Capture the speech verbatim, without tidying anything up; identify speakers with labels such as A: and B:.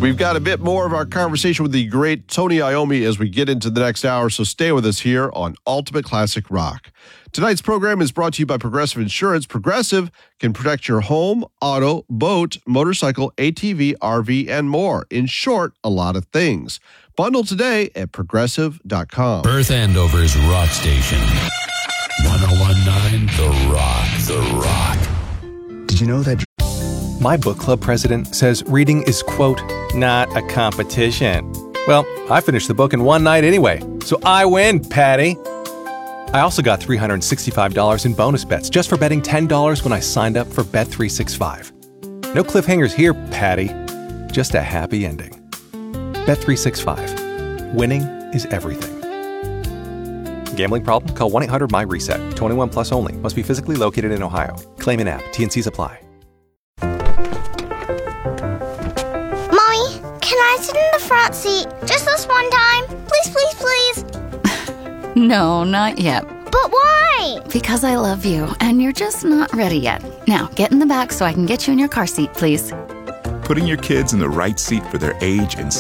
A: We've got a bit more of our conversation with the great Tony Iommi as we get into the next hour, so stay with us here on Ultimate Classic Rock. Tonight's program is brought to you by Progressive Insurance. Progressive can protect your home, auto, boat, motorcycle, A T V, R V, and more. In short, a lot of things. Bundle today at progressive dot com.
B: Perth Andover's rock station. ten nineteen The Rock, The Rock.
C: Did you know that...
D: My book club president says reading is, quote, not a competition. Well, I finished the book in one night anyway, so I win, Patty. I also got three hundred sixty-five dollars in bonus bets just for betting ten dollars when I signed up for Bet three sixty-five. No cliffhangers here, Patty. Just a happy ending. Bet three sixty-five. Winning is everything. Gambling problem? Call one eight hundred M Y reset. twenty-one plus only. Must be physically located in Ohio. Claim in app. T and C's apply.
E: Mommy, can I sit in the front seat just this one time? Please, please, please.
F: No, not yet.
E: But why?
F: Because I love you, and you're just not ready yet. Now, get in the back so I can get you in your car seat, please.
G: Putting your kids in the right seat for their age and